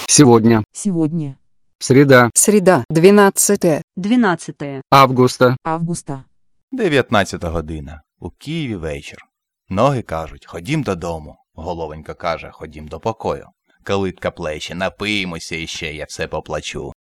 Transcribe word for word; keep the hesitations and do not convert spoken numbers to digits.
Сегодня. Сегодня. Среда. Среда, двенадцатое двенадцятое Августа. Августа. Дев'ятнадцята година. У Києві вечір. Ноги кажуть, ходім додому. Головонька каже, ходім до покою. Калитка плече, напиємося іще, я все поплачу.